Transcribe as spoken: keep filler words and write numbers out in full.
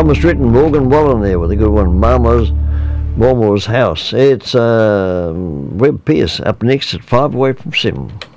Thomas Street and Morgan Wallen there with a good one. Mama's Mormore's House. It's uh, Webb Pierce up next at five away from seven.